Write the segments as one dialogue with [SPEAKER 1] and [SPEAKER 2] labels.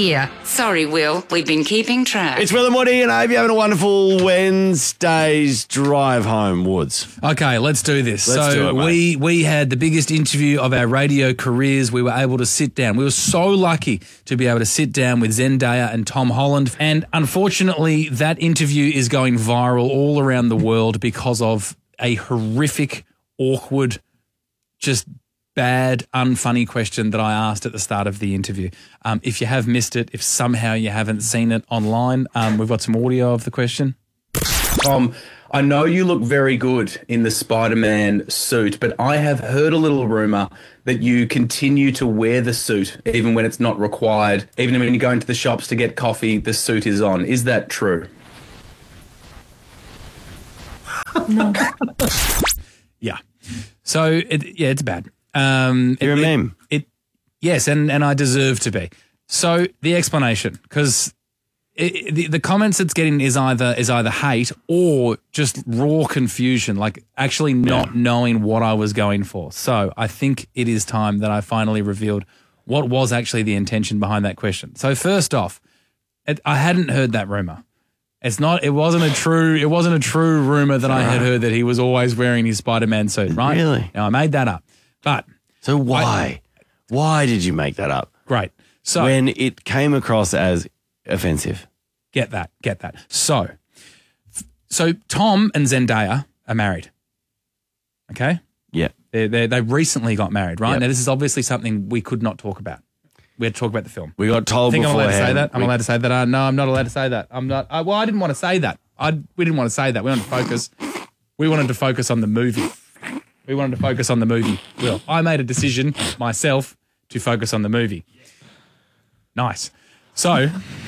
[SPEAKER 1] here. Sorry, Will. We've been keeping track.
[SPEAKER 2] It's Will and Woody, and I hope you're having a wonderful Wednesday's drive home, Woods.
[SPEAKER 3] Okay, let's do this.
[SPEAKER 2] Let's do it, mate.
[SPEAKER 3] we had the biggest interview of our radio careers. We were able to sit down. We were so lucky to be able to sit down with Zendaya and Tom Holland. And unfortunately, that interview is going viral all around the world because of a horrific, awkward, just bad, unfunny question that I asked at the start of the interview. If you have missed it, if somehow you haven't seen it online, we've got some audio of the question.
[SPEAKER 4] Tom, I know you look very good in the Spider-Man suit, but I have heard a little rumour that you continue to wear the suit even when it's not required. Even when you go into the shops to get coffee, the suit is on. Is that true?
[SPEAKER 1] No.
[SPEAKER 3] Yeah. So, it's bad.
[SPEAKER 2] You're a meme.
[SPEAKER 3] Yes, and I deserve to be. So the explanation, because the comments it's getting is either hate or just raw confusion, like actually not knowing what I was going for. So I think it is time that I finally revealed what was actually the intention behind that question. So first off, I hadn't heard that rumor. It wasn't a true rumor that I had heard that he was always wearing his Spider-Man suit, right?
[SPEAKER 2] Really?
[SPEAKER 3] Now I made that up. But
[SPEAKER 2] so why did you make that up?
[SPEAKER 3] Great. So
[SPEAKER 2] when it came across as offensive.
[SPEAKER 3] Get that. So Tom and Zendaya are married. Okay?
[SPEAKER 2] Yeah.
[SPEAKER 3] They recently got married, right?
[SPEAKER 2] Yep.
[SPEAKER 3] Now this is obviously something we could not talk about. We had to talk about the film.
[SPEAKER 2] We got told beforehand.
[SPEAKER 3] I'm allowed to say that? I'm allowed to say that? No, I'm not allowed to say that. I'm not. I didn't want to say that. We didn't want to say that. We wanted to focus. We wanted to focus on the movie. Well, I made a decision myself to focus on the movie. Nice. So,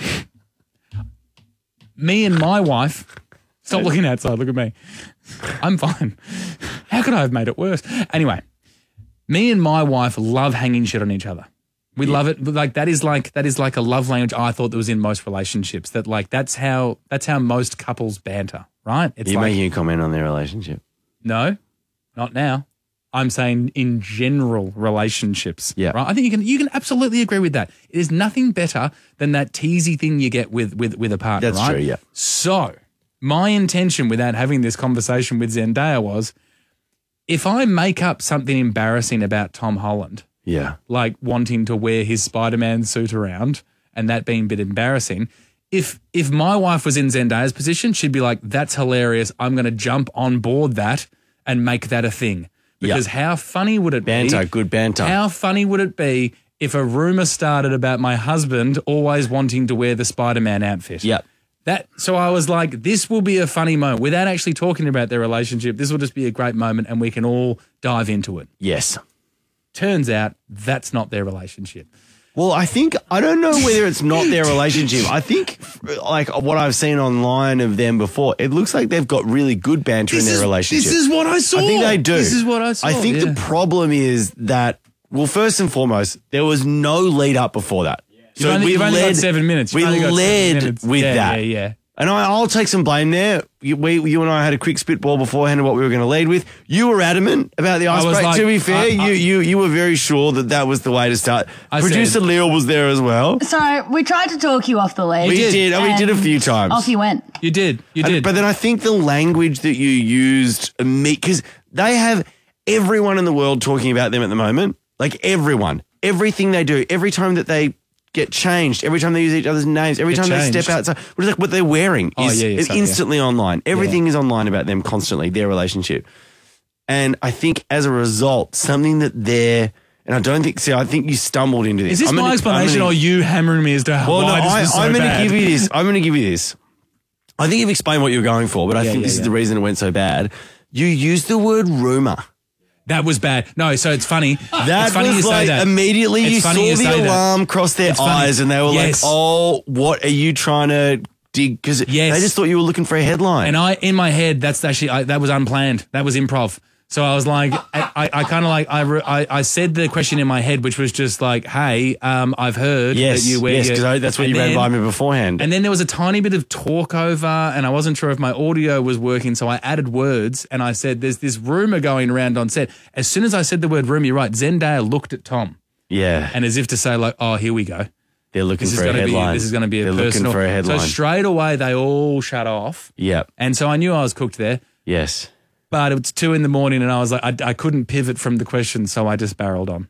[SPEAKER 3] me and my wife, stop looking outside, look at me. I'm fine. How could I have made it worse? Anyway, me and my wife love hanging shit on each other. We love it. Like that is like a love language I thought that was in most relationships. That like that's how most couples banter, right?
[SPEAKER 2] Are you making a comment on their relationship?
[SPEAKER 3] No, not now. I'm saying in general relationships.
[SPEAKER 2] Yeah.
[SPEAKER 3] Right? I think you can absolutely agree with that. It is nothing better than that teasy thing you get with a partner,
[SPEAKER 2] That's
[SPEAKER 3] right?
[SPEAKER 2] true, yeah.
[SPEAKER 3] So my intention without having this conversation with Zendaya was if I make up something embarrassing about Tom Holland,
[SPEAKER 2] yeah,
[SPEAKER 3] like wanting to wear his Spider-Man suit around and that being a bit embarrassing, if my wife was in Zendaya's position, she'd be like, that's hilarious. I'm going to jump on board that and make that a thing. Because how funny would it be?
[SPEAKER 2] Good banter.
[SPEAKER 3] How funny would it be if a rumor started about my husband always wanting to wear the Spider-Man outfit?
[SPEAKER 2] Yep.
[SPEAKER 3] So I was like, this will be a funny moment. Without actually talking about their relationship, this will just be a great moment and we can all dive into it.
[SPEAKER 2] Yes.
[SPEAKER 3] Turns out that's not their relationship.
[SPEAKER 2] Well, I don't know whether it's not their relationship. I think, like what I've seen online of them before, it looks like they've got really good banter in their relationship.
[SPEAKER 3] This is what I saw.
[SPEAKER 2] I think they do.
[SPEAKER 3] This is what I saw.
[SPEAKER 2] I think the problem is that, well, first and foremost, there was no lead up before that.
[SPEAKER 3] So you've only got 7 minutes.
[SPEAKER 2] We led with that.
[SPEAKER 3] Yeah.
[SPEAKER 2] And I'll take some blame there. You and I had a quick spitball beforehand of what we were going to lead with. You were adamant about the icebreaker.
[SPEAKER 3] Like,
[SPEAKER 2] to be fair, you were very sure that was the way to start. Producer Leo was there as well.
[SPEAKER 5] So we tried to talk you off the lead.
[SPEAKER 2] We did a few times.
[SPEAKER 5] Off you went.
[SPEAKER 3] You did.
[SPEAKER 2] But then I think the language that you used, because they have everyone in the world talking about them at the moment. Like everyone. Everything they do. Every time that they get changed, every time they use each other's names, every time they step outside, what they're wearing is instantly online. Everything is online about them constantly, their relationship. And I think as a result, something that and I don't think, I think you stumbled into this.
[SPEAKER 3] Is this my explanation or you hammering me as to why this is so bad?
[SPEAKER 2] I'm going to give you this. I think you've explained what you were going for, but I think this is the reason it went so bad. You used the word rumor.
[SPEAKER 3] That was bad. No, so it's funny.
[SPEAKER 2] That
[SPEAKER 3] it's funny
[SPEAKER 2] was
[SPEAKER 3] you say that.
[SPEAKER 2] Immediately you saw the alarm cross their eyes and they were like, oh, what are you trying to dig? Because they just thought you were looking for a headline.
[SPEAKER 3] And in my head, that's actually, that was unplanned. That was improv. So I was like, I said the question in my head, which was just like, hey, I've heard that you wear
[SPEAKER 2] because that's what you ran by me beforehand.
[SPEAKER 3] And then there was a tiny bit of talk over and I wasn't sure if my audio was working. So I added words and I said, there's this rumor going around on set. As soon as I said the word rumor, you're right, Zendaya looked at Tom.
[SPEAKER 2] Yeah.
[SPEAKER 3] And as if to say like, oh, here we go.
[SPEAKER 2] They're looking
[SPEAKER 3] This is
[SPEAKER 2] for a
[SPEAKER 3] going to be
[SPEAKER 2] headline.
[SPEAKER 3] this is going to be a
[SPEAKER 2] They're
[SPEAKER 3] personal.
[SPEAKER 2] looking for a headline.
[SPEAKER 3] So straight away they all shut off.
[SPEAKER 2] Yep.
[SPEAKER 3] And so I knew I was cooked there.
[SPEAKER 2] Yes.
[SPEAKER 3] But it was 2 a.m. and I was like, I couldn't pivot from the question, so I just barreled on.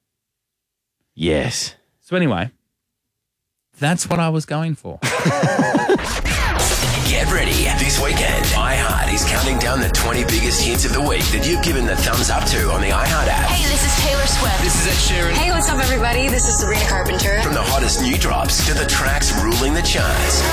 [SPEAKER 2] Yes.
[SPEAKER 3] So anyway, that's what I was going for.
[SPEAKER 6] Get ready. This weekend, iHeart is counting down the 20 biggest hits of the week that you've given the thumbs up to on the iHeart app.
[SPEAKER 7] Hey, this is Taylor Swift.
[SPEAKER 6] This is Ed Sheeran.
[SPEAKER 7] Hey, what's up, everybody? This is Sabrina Carpenter.
[SPEAKER 6] From the hottest new drops to the tracks ruling the charts.